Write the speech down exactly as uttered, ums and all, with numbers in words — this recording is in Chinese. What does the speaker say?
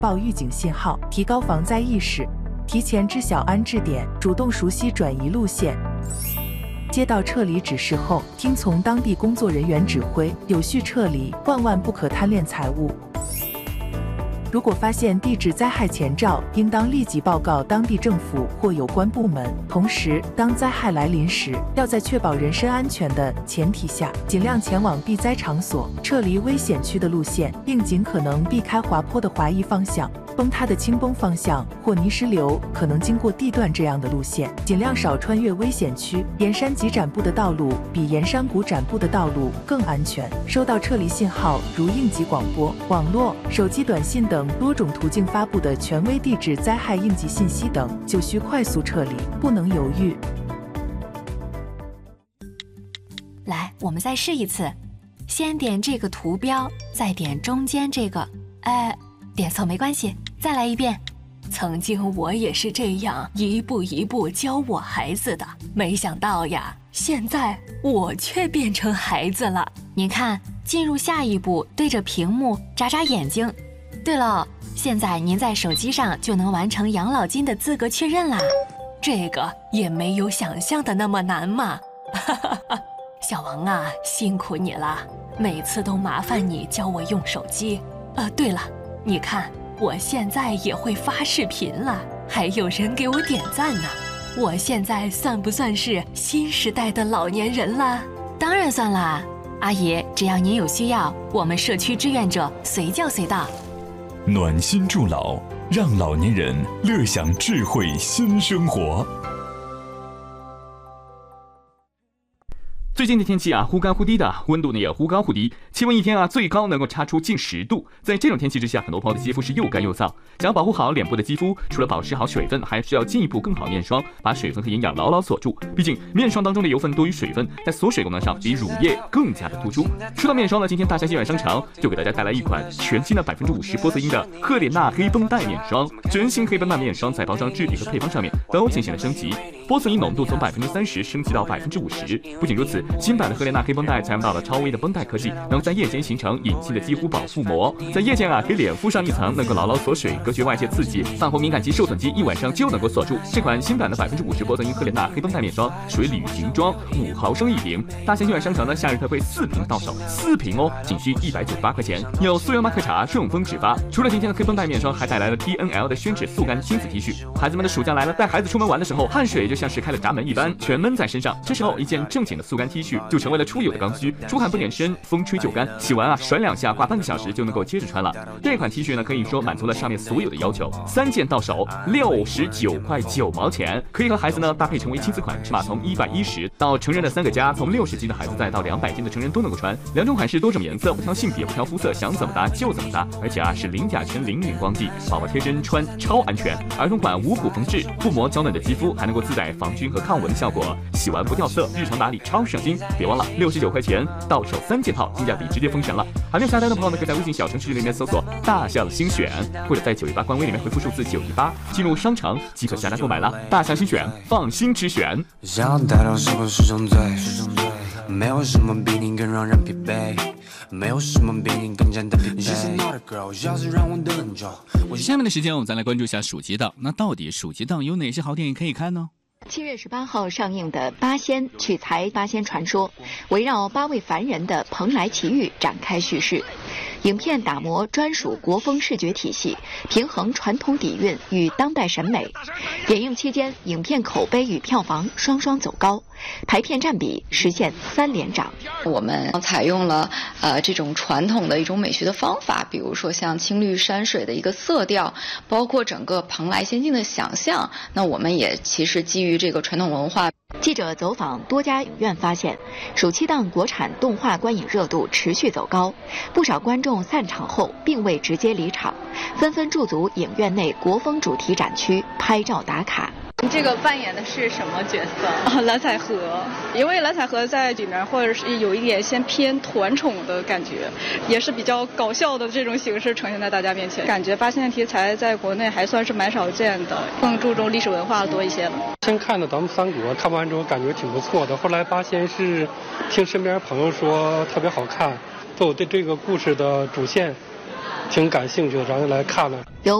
报预警信号，提高防灾意识，提前知晓安置点，主动熟悉转移路线。接到撤离指示后，听从当地工作人员指挥，有序撤离，万万不可贪恋财物。如果发现地质灾害前兆，应当立即报告当地政府或有关部门。同时，当灾害来临时，要在确保人身安全的前提下，尽量前往避灾场所，撤离危险区的路线，并尽可能避开滑坡的滑移方向、崩塌的倾崩方向或泥石流可能经过地段这样的路线，尽量少穿越危险区。沿山脊展布的道路比沿山谷展布的道路更安全。收到撤离信号，如应急广播、网络、手机短信等多种途径发布的权威地质灾害应急信息等，就需快速撤离，不能犹豫。 来，我们再试一次，先点这个图标，再点中间这个，哎，点错没关系，再来一遍。曾经我也是这样一步一步教我孩子的，没想到呀，现在我却变成孩子了。你看，进入下一步，对着屏幕眨眨眼睛。对了，现在您在手机上就能完成养老金的资格确认啦，这个也没有想象的那么难嘛。小王啊，辛苦你了，每次都麻烦你教我用手机。呃，对了，你看我现在也会发视频了，还有人给我点赞呢。我现在算不算是新时代的老年人啦？当然算啦，阿姨，只要您有需要，我们社区志愿者随叫随到。 暖心助老，让老年人乐享智慧新生活。 最近的天气啊，忽高忽低的，温度呢也忽高忽低，气温一天啊最高能够差出近十度。在这种天气之下，很多朋友的肌肤是又干又燥。想要保护好脸部的肌肤，除了保持好水分，还需要进一步更好面霜，把水分和营养牢牢锁住。毕竟面霜当中的油分多于水分，在锁水功能上比乳液更加的突出。说到面霜呢，今天大夏西软商城就给大家带来一款全新的百分之五十玻色因的赫莲娜黑绷带面霜。全新黑绷带面霜在包装质地和配方上面都进行了升级，玻色因浓度从百分之三十升级到百分之五十。不仅如此，新版的赫莲娜黑绷带采用到了超微的绷带科技，能够在夜间形成隐性的肌肤保护膜，在夜间啊给脸敷上一层，能够牢牢锁水，隔绝外界刺激，泛红敏感肌、受损肌一晚上就能够锁住。这款新版的百分之五十玻色因赫莲娜黑绷带面霜属于旅行装，五毫升一瓶。大夏西软商城的夏日特惠四瓶到手，四瓶哦，仅需一百九十八块钱。有素颜马克茶顺丰直发。除了今天的黑绷带面霜，还带来了 T N L 的宣纸速干亲子 T 恤。孩子们的暑假来了，带孩子出门玩的时候，汗水就像是开了闸门一般，全闷在身上。这时候一件正经的速干 T 恤就成为了出游的刚需，出汗不点身，风吹就干，洗完啊甩两下，挂半个小时就能够接着穿了。这款 T 恤呢，可以说满足了上面所有的要求，三件到手，六十九块九毛钱，可以和孩子呢搭配成为亲子款，尺码从一百一十到成人的三个加，从六十斤的孩子再到两百斤的成人都能够穿。两种款式，多种颜色，不挑性别，不挑肤色，想怎么搭就怎么搭，而且啊是零甲醛、零荧光剂，宝宝贴身穿超安全。儿童款无骨缝制，不磨娇嫩的肌肤，还能够自带防菌和抗蚊的效果，洗完不掉色，日常打理超省心。别忘了六十九块钱到手三件套，性价比直接封神了。还没有下单的朋友呢，可以在微信小程序里面搜索大象的新选，或者在九一八官微里面回复数字九一八，进入商城即可下单购买了。大象新选，放心之选。 想带到生活是种罪，没有什么比你更让人疲惫，没有什么比你更加的疲惫。 下面的时间我们再来关注一下暑期档，那到底暑期档有哪些好电影可以看呢？ 七月十八号上映的《八仙》取材《八仙传说》，围绕八位凡人的蓬莱奇遇展开叙事。影片打磨专属国风视觉体系，平衡传统底蕴与当代审美。点映期间，影片口碑与票房双双走高，排片占比实现三连涨。 我们采用了呃这种传统的一种美学的方法，比如说像青绿山水的一个色调，包括整个蓬莱仙境的想象。那我们也其实基于这个传统文化。 记者走访多家影院发现，暑期档国产动画观影热度持续走高，不少观众散场后并未直接离场，纷纷驻足影院内国风主题展区拍照打卡。 你这个扮演的是什么角色？ 啊，蓝采和，因为蓝采和在里面或者是有一点先偏团宠的感觉，也是比较搞笑的这种形式呈现在大家面前。感觉八仙题材在国内还算是蛮少见的，更注重历史文化多一些了。 先看的咱们三国，看完之后感觉挺不错的。后来八仙是听身边朋友说特别好看，对我对这个故事的主线挺感兴趣的，然后来看了。 由